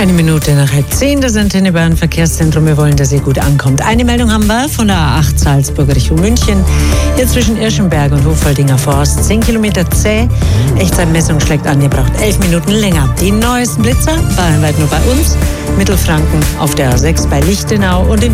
Eine Minute nach 9:30, das Antenne Bayern Verkehrszentrum. Wir wollen, dass ihr gut ankommt. Eine Meldung haben wir von der A8 Salzburg Richtung München. Hier zwischen Irschenberg und Hofaldinger Forst. 10 Kilometer zäh. Echtzeitmessung schlägt an, ihr braucht 11 Minuten länger. Die neuesten Blitzer bayernweit nur bei uns. Mittelfranken auf der A6 bei Lichtenau und in